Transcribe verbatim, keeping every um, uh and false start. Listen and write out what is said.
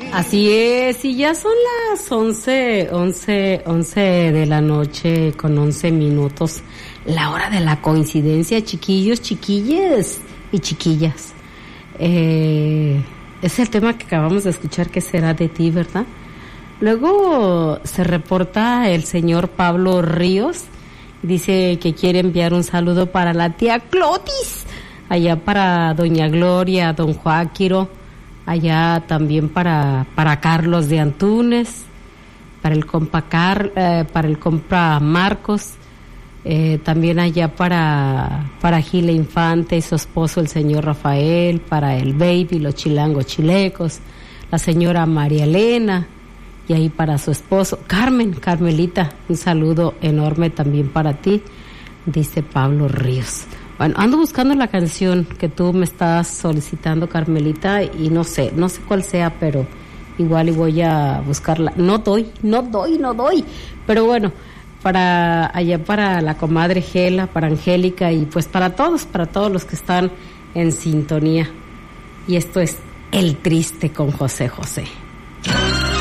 Así es, y ya son las once, once, once de la noche con once minutos, la hora de la coincidencia, chiquillos, chiquilles y chiquillas. Eh, es el tema que acabamos de escuchar, ¿qué será de ti, verdad? Luego se reporta el señor Pablo Ríos, dice que quiere enviar un saludo para la tía Clotis, allá para doña Gloria, don Joaquiro, allá también para para Carlos de Antunes, para el compa Car, eh, para el compa Marcos, eh, también allá para para Gila Infante y su esposo el señor Rafael, para el baby, los chilangos chilecos, la señora María Elena, y ahí para su esposo Carmen, Carmelita, un saludo enorme también para ti, dice Pablo Ríos. Bueno, ando buscando la canción que tú me estás solicitando, Carmelita, y no sé, no sé cuál sea, pero igual y voy a buscarla. No doy, no doy, no doy. Pero bueno, para allá para la comadre Gela, para Angélica y pues para todos, para todos los que están en sintonía. Y esto es El Triste con José José.